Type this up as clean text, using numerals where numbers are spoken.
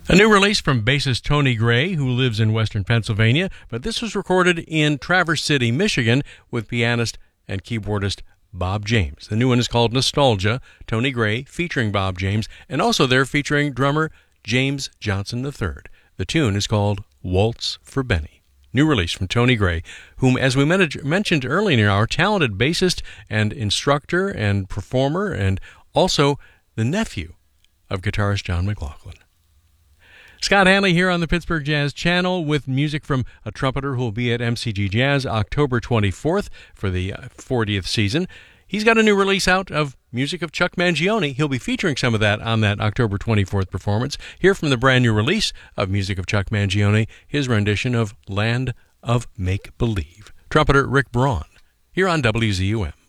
A new release from bassist Tony Gray, who lives in western Pennsylvania, but this was recorded in Traverse City, Michigan, with pianist and keyboardist Bob James. The new one is called Nostalgia, Tony Gray featuring Bob James, and also they're featuring drummer James Johnson III. The tune is called Waltz for Benny. New release from Tony Gray, whom, as we mentioned earlier, our talented bassist and instructor and performer, and also the nephew of guitarist John McLaughlin. Scott Hanley here on the Pittsburgh Jazz Channel with music from a trumpeter who will be at MCG Jazz October 24th for the 40th season. He's got a new release out of music of Chuck Mangione. He'll be featuring some of that on that October 24th performance. Hear from the brand new release of music of Chuck Mangione, his rendition of Land of Make Believe. Trumpeter Rick Braun here on WZUM.